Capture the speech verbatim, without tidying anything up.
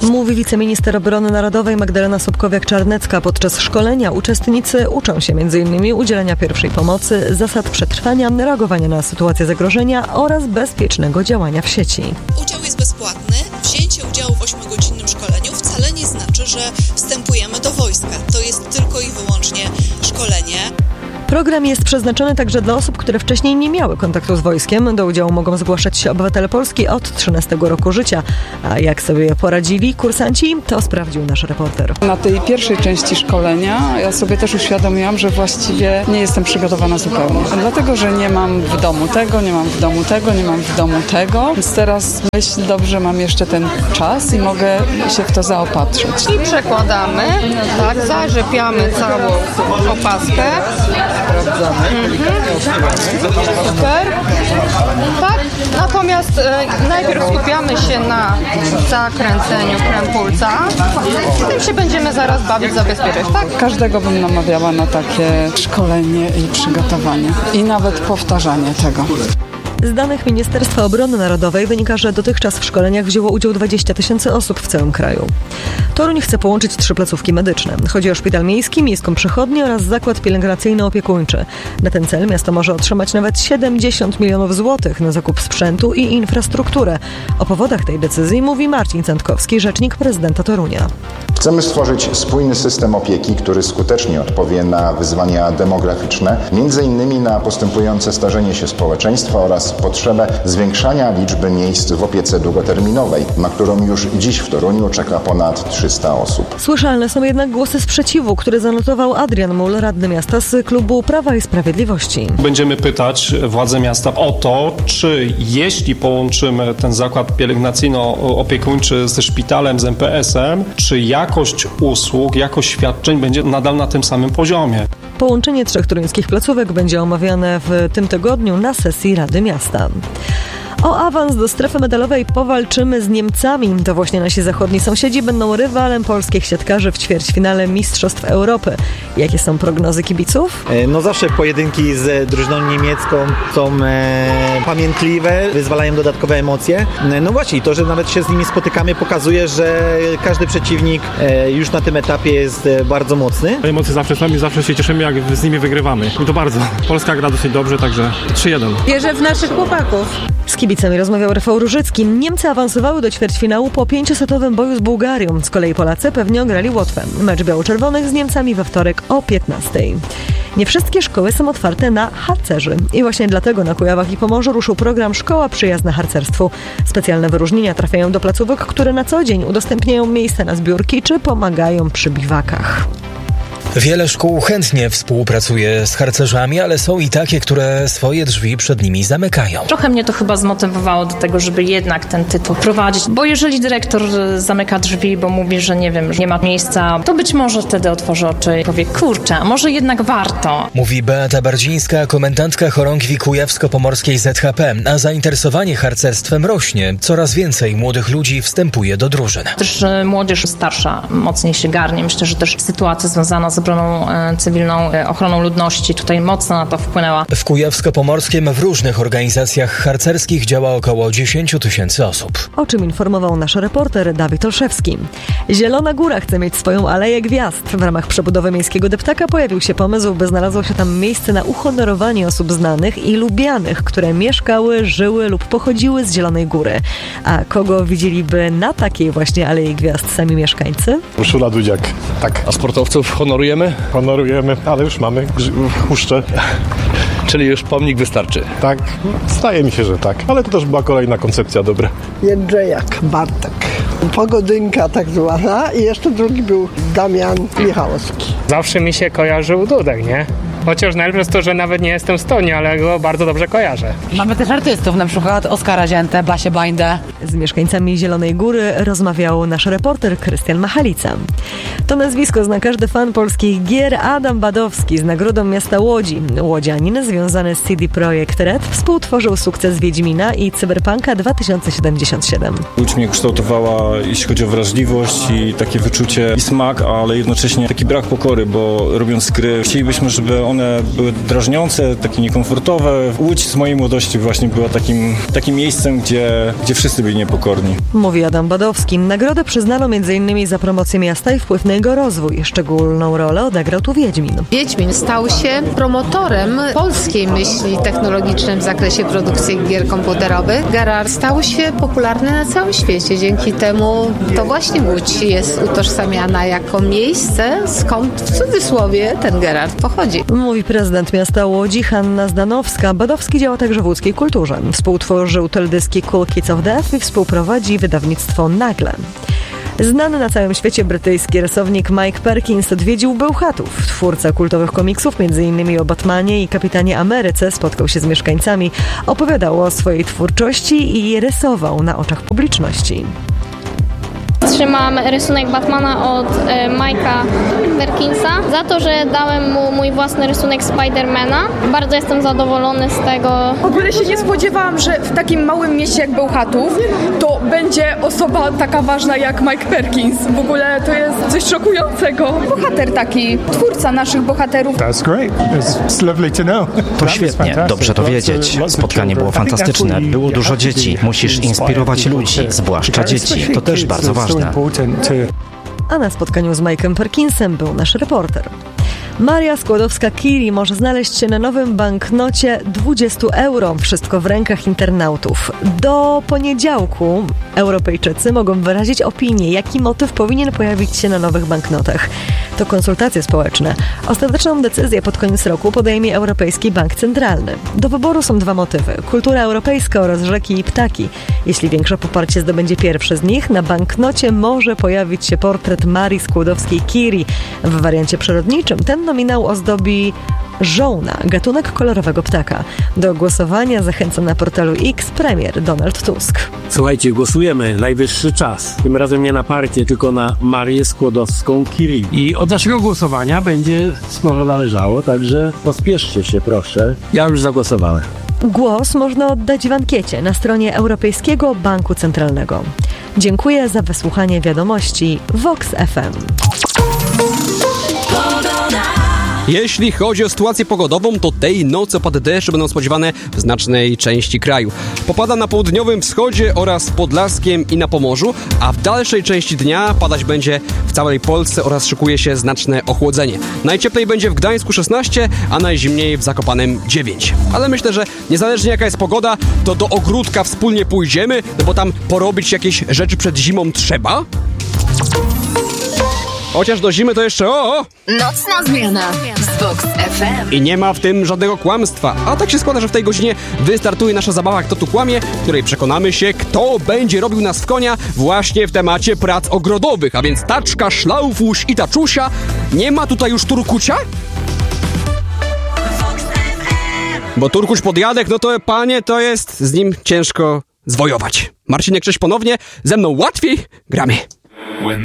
Mówi wiceminister obrony narodowej Magdalena Sobkowiak-Czarnecka. Podczas szkolenia uczestnicy uczą się między innymi udzielania pierwszej pomocy, zasad przetrwania, reagowania na sytuacje zagrożenia oraz bezpiecznego działania w sieci. Udział jest bezpłatny. Wzięcie udziału w ośmiogodzinnym szkoleniu wcale nie znaczy, że wstępujemy do wojska. To jest tylko i wyłącznie szkolenie. Program jest przeznaczony także dla osób, które wcześniej nie miały kontaktu z wojskiem. Do udziału mogą zgłaszać się obywatele Polski od trzynastego roku życia. A jak sobie poradzili kursanci, to sprawdził nasz reporter. Na tej pierwszej części szkolenia ja sobie też uświadomiłam, że właściwie nie jestem przygotowana zupełnie. Dlatego, że nie mam w domu tego, nie mam w domu tego, nie mam w domu tego. Więc teraz myślę, dobrze, mam jeszcze ten czas i mogę się w to zaopatrzyć. I przekładamy, tak, zarzepiamy całą opaskę. Sprawdzamy. Mhm. Super. Tak. Natomiast e, najpierw skupiamy się na zakręceniu krępulca. Tym się będziemy zaraz bawić, zabezpieczać, tak? Każdego bym namawiała na takie szkolenie i przygotowanie. I nawet powtarzanie tego. Z danych Ministerstwa Obrony Narodowej wynika, że dotychczas w szkoleniach wzięło udział dwadzieścia tysięcy osób w całym kraju. Toruń chce połączyć trzy placówki medyczne. Chodzi o szpital miejski, miejską przychodnię oraz zakład pielęgnacyjno-opiekuńczy. Na ten cel miasto może otrzymać nawet siedemdziesiąt milionów złotych na zakup sprzętu i infrastrukturę. O powodach tej decyzji mówi Marcin Cętkowski, rzecznik prezydenta Torunia. Chcemy stworzyć spójny system opieki, który skutecznie odpowie na wyzwania demograficzne, między innymi na postępujące starzenie się społeczeństwa oraz potrzebę zwiększania liczby miejsc w opiece długoterminowej, na którą już dziś w Toruniu czeka ponad trzysta osób. Słyszalne są jednak głosy sprzeciwu, który zanotował Adrian Mul, radny miasta z klubu Prawa i Sprawiedliwości. Będziemy pytać władze miasta o to, czy jeśli połączymy ten zakład pielęgnacyjno-opiekuńczy ze szpitalem, z M P S em, czy jakość usług, jakość świadczeń będzie nadal na tym samym poziomie. Połączenie trzech toruńskich placówek będzie omawiane w tym tygodniu na sesji Rady Miasta. O awans do strefy medalowej powalczymy z Niemcami. To właśnie nasi zachodni sąsiedzi będą rywalem polskich siatkarzy w ćwierćfinale Mistrzostw Europy. Jakie są prognozy kibiców? No zawsze pojedynki z drużyną niemiecką są e, pamiętliwe, wyzwalają dodatkowe emocje. No właśnie, to, że nawet się z nimi spotykamy, pokazuje, że każdy przeciwnik e, już na tym etapie jest e, bardzo mocny. Emocje zawsze są i zawsze się cieszymy, jak z nimi wygrywamy. I to bardzo. Polska gra dosyć dobrze, także trzy jeden. Wierzę w naszych chłopaków. Z kibicami rozmawiał Rafał Różycki. Niemcy awansowały do ćwierćfinału po pięciosetowym boju z Bułgarią. Z kolei Polacy pewnie ograli Łotwę. Mecz biało-czerwonych z Niemcami we wtorek o piętnastej. Nie wszystkie szkoły są otwarte na harcerzy. I właśnie dlatego na Kujawach i Pomorzu ruszył program Szkoła Przyjazna Harcerstwu. Specjalne wyróżnienia trafiają do placówek, które na co dzień udostępniają miejsce na zbiórki czy pomagają przy biwakach. Wiele szkół chętnie współpracuje z harcerzami, ale są i takie, które swoje drzwi przed nimi zamykają. Trochę mnie to chyba zmotywowało do tego, żeby jednak ten tytuł prowadzić, bo jeżeli dyrektor zamyka drzwi, bo mówi, że nie wiem, że nie ma miejsca, to być może wtedy otworzy oczy i powie, kurczę, a może jednak warto. Mówi Beata Bardzińska, komendantka chorągwi kujawsko-pomorskiej Z H P, a zainteresowanie harcerstwem rośnie. Coraz więcej młodych ludzi wstępuje do drużyn. Też młodzież starsza mocniej się garnie. Myślę, że też sytuacja związana z obroną cywilną, ochroną ludności tutaj mocno na to wpłynęła. W Kujawsko-Pomorskim w różnych organizacjach harcerskich działa około dziesięć tysięcy osób. O czym informował nasz reporter Dawid Olszewski. Zielona Góra chce mieć swoją Aleję Gwiazd. W ramach przebudowy miejskiego deptaka pojawił się pomysł, by znalazło się tam miejsce na uhonorowanie osób znanych i lubianych, które mieszkały, żyły lub pochodziły z Zielonej Góry. A kogo widzieliby na takiej właśnie Alei Gwiazd sami mieszkańcy? Urszula Dudziak, tak. A sportowców honorujemy? Honorujemy, ale już mamy chuszcze. Czyli już pomnik wystarczy. Tak, zdaje mi się, że tak. Ale to też była kolejna koncepcja dobra. Jędrzejak Bartek. Pogodynka tak zwana i jeszcze drugi był Damian Michałowski. Zawsze mi się kojarzył Dudek, nie? Chociaż najlepsze jest to, że nawet nie jestem z Torunia, ale go bardzo dobrze kojarzę. Mamy też artystów, na przykład Oskara Ziętę, Basię Bańdę. Z mieszkańcami Zielonej Góry rozmawiał nasz reporter Krystian Machalica. To nazwisko zna każdy fan polskich gier. Adam Badowski z Nagrodą Miasta Łodzi. Łodzianin związany z C D Projekt Red współtworzył sukces Wiedźmina i Cyberpunka dwa tysiące siedemdziesiąt siedem. Łódź mnie kształtowała, jeśli chodzi o wrażliwość i takie wyczucie i smak, ale jednocześnie taki brak pokory, bo robiąc gry chcielibyśmy, żeby one one były drażniące, takie niekomfortowe. Łódź z mojej młodości właśnie była takim, takim miejscem, gdzie, gdzie wszyscy byli niepokorni. Mówi Adam Badowski. Nagrodę przyznano m.in. za promocję miasta i wpływ na jego rozwój. Szczególną rolę odegrał tu Wiedźmin. Wiedźmin stał się promotorem polskiej myśli technologicznej w zakresie produkcji gier komputerowych. Geralt stał się popularny na całym świecie. Dzięki temu to właśnie Łódź jest utożsamiana jako miejsce, skąd w cudzysłowie ten Geralt pochodzi. Mówi prezydent miasta Łodzi Hanna Zdanowska. Badowski działa także w łódzkiej kulturze. Współtworzył teledyski Cool Kids of Death i współprowadzi wydawnictwo Nagle. Znany na całym świecie brytyjski rysownik Mike Perkins odwiedził Bełchatów. Twórca kultowych komiksów, m.in. o Batmanie i Kapitanie Ameryce, spotkał się z mieszkańcami, opowiadał o swojej twórczości i rysował na oczach publiczności. Trzymam rysunek Batmana od e, Mike'a Perkinsa za to, że dałem mu mój własny rysunek Spidermana. Bardzo jestem zadowolony z tego. W ogóle się nie spodziewałam, że w takim małym mieście jak Bełchatów to będzie osoba taka ważna jak Mike Perkins. W ogóle to jest coś szokującego. Bohater taki, twórca naszych bohaterów. That's great. It's lovely to know. To świetnie, dobrze to wiedzieć. Spotkanie było fantastyczne, było dużo dzieci. Musisz inspirować ludzi, zwłaszcza dzieci. To też bardzo ważne. A na spotkaniu z Mike'em Perkinsem był nasz reporter. Maria Skłodowska-Curie może znaleźć się na nowym banknocie dwadzieścia euro. Wszystko w rękach internautów. Do poniedziałku Europejczycy mogą wyrazić opinię, jaki motyw powinien pojawić się na nowych banknotach. To konsultacje społeczne. Ostateczną decyzję pod koniec roku podejmie Europejski Bank Centralny. Do wyboru są dwa motywy. Kultura europejska oraz rzeki i ptaki. Jeśli większe poparcie zdobędzie pierwszy z nich, na banknocie może pojawić się portret Marii Skłodowskiej-Curie. W wariancie przyrodniczym ten nominał ozdobi żołna, gatunek kolorowego ptaka. Do głosowania zachęca na portalu X premier Donald Tusk. Słuchajcie, głosujemy. Najwyższy czas. Tym razem nie na partię, tylko na Marię Skłodowską-Curie. I od naszego głosowania będzie sporo należało, także pospieszcie się, proszę. Ja już zagłosowałem. Głos można oddać w ankiecie na stronie Europejskiego Banku Centralnego. Dziękuję za wysłuchanie wiadomości Vox F M. Jeśli chodzi o sytuację pogodową, to tej nocy opady deszczu będą spodziewane w znacznej części kraju. Popada na południowym wschodzie oraz Podlaskiem i na Pomorzu, a w dalszej części dnia padać będzie w całej Polsce oraz szykuje się znaczne ochłodzenie. Najcieplej będzie w Gdańsku szesnaście, a najzimniej w Zakopanem dziewięć. Ale myślę, że niezależnie jaka jest pogoda, to do ogródka wspólnie pójdziemy, no bo tam porobić jakieś rzeczy przed zimą trzeba. Chociaż do zimy to jeszcze o! Nocna zmiana z Vox F M. I nie ma w tym żadnego kłamstwa. A tak się składa, że w tej godzinie wystartuje nasza zabawa Kto tu kłamie, w której przekonamy się, kto będzie robił nas w konia właśnie w temacie prac ogrodowych. A więc taczka, szlaufuś i taczusia. Nie ma tutaj już turkucia? Bo turkuś podjadek, no to panie, to jest z nim ciężko zwojować. Marcinek, cześć ponownie. Ze mną łatwiej gramy.